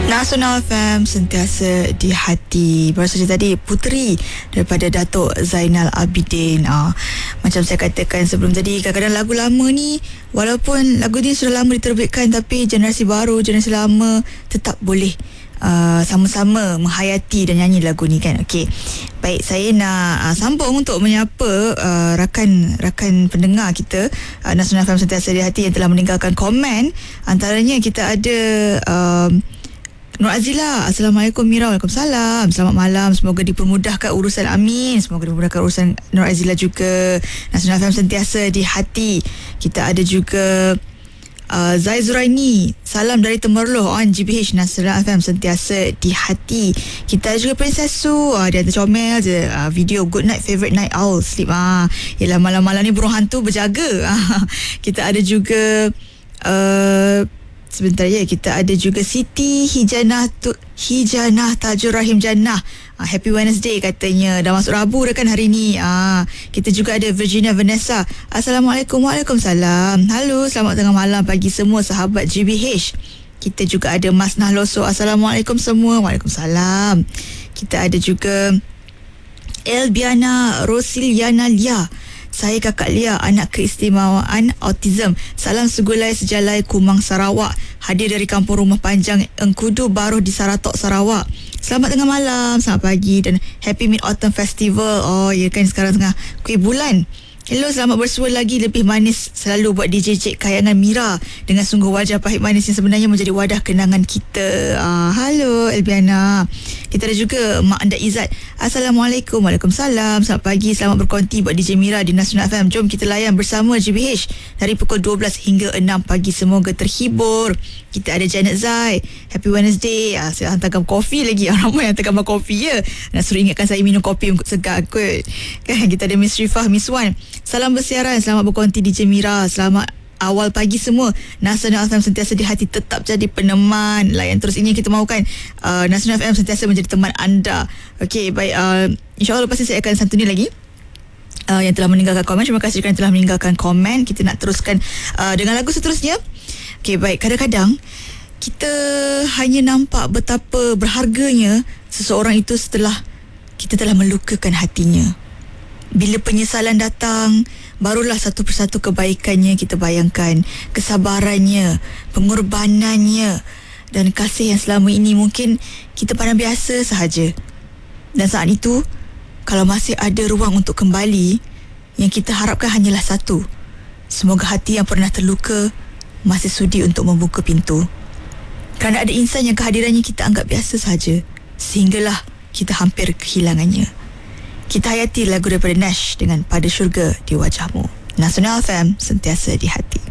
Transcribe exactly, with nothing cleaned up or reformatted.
Nasional F M sentiasa di hati. Baru saja tadi Puteri daripada Datuk Zainal Abidin. ah, Macam saya katakan sebelum tadi, kadang-kadang lagu lama ni, walaupun lagu ni sudah lama diterbitkan, tapi generasi baru, generasi lama tetap boleh Uh, sama-sama menghayati dan nyanyi lagu ni kan. Okey. Baik, saya nak uh, sambung untuk menyapa uh, rakan-rakan pendengar kita uh, Nasional F M sentiasa di hati yang telah meninggalkan komen. Antaranya kita ada uh, Nur Azila. Assalamualaikum Mira. Waalaikumsalam. Selamat malam. Semoga dipermudahkan urusan. Amin. Semoga dipermudahkan urusan Nur Azila juga. Nasional F M sentiasa di hati. Kita ada juga Uh, Zai Zuraini, salam dari Temerloh on G B H. Nasional F M sentiasa di hati. Kita ada juga Princess Su, uh, dia ada comel je uh, video good night favorite night owl sleep. Ah, Yalah, malam-malam ni burung hantu berjaga. uh, Kita ada juga uh, sebentar ya, kita ada juga Siti Hijanah tu, Hijanah Tajur Rahim Jannah. Uh, Happy Wednesday katanya. Dah masuk Rabu dah kan hari ni. Uh, kita juga ada Virginia Vanessa. Assalamualaikum. Waalaikumsalam. Halo, selamat tengah malam pagi semua sahabat G B H. Kita juga ada Mas Nahloso. Assalamualaikum semua. Waalaikumsalam. Kita ada juga Elbiana Rosiliana Lia. Saya Kakak Lia, anak keistimewaan autism. Salam segulai sejalai Kumang Sarawak. Hadir dari Kampung Rumah Panjang Engkudu Baruh di Saratok, Sarawak. Selamat tengah malam, selamat pagi dan Happy Mid Autumn Festival. Oh ya kan, sekarang tengah kuih bulan. Hello, selamat bersua lagi. Lebih manis selalu buat D J Cik Kayangan Mira dengan sungguh wajah pahit manis yang sebenarnya menjadi wadah kenangan kita. Ah, halo Elbiana. Kita ada juga Mak Anda Izzat. Assalamualaikum. Waalaikumsalam. Selamat pagi, selamat berkonti buat D J Mira di Nasional F M. Jom kita layan bersama G B H dari pukul dua belas hingga enam pagi. Semoga terhibur. Kita ada Janet Zai. Happy Wednesday. Ah, saya hantarkan kopi lagi. Ramai yang hantarkan kopi ya. Nak suruh ingatkan saya minum kopi untuk segar kot. Kan, kita ada Miss Rifah, Miss Wan. Salam bersiaran, selamat berkonti D J Mira. Selamat awal pagi semua. Nasional F M sentiasa di hati, tetap jadi peneman. Layan terus, ini yang kita mahukan. uh, Nasional F M sentiasa menjadi teman anda. Okey, baik. uh, InsyaAllah pasti saya akan santuni lagi uh, yang telah meninggalkan komen. Terima kasih kerana telah meninggalkan komen. Kita nak teruskan uh, dengan lagu seterusnya. Okey, baik. Kadang-kadang kita hanya nampak betapa berharganya seseorang itu setelah kita telah melukakan hatinya. Bila penyesalan datang, barulah satu persatu kebaikannya kita bayangkan, kesabarannya, pengorbanannya dan kasih yang selama ini mungkin kita pandang biasa sahaja. Dan saat itu, kalau masih ada ruang untuk kembali, yang kita harapkan hanyalah satu. Semoga hati yang pernah terluka masih sudi untuk membuka pintu. Kerana ada insan yang kehadirannya kita anggap biasa sahaja, sehinggalah kita hampir kehilangannya. Kita hayati lagu daripada Nash dengan Pada Syurga di Wajahmu. Nasional F M sentiasa di hati.